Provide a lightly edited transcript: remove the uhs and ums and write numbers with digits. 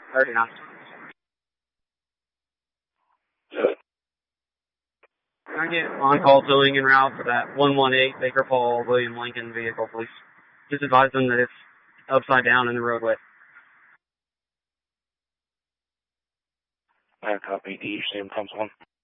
39. Can I get on-call towing en route for that 118 Baker Paul William Lincoln vehicle, please? Just advise them that it's upside down in the roadway. I copy. Do you see him comes one?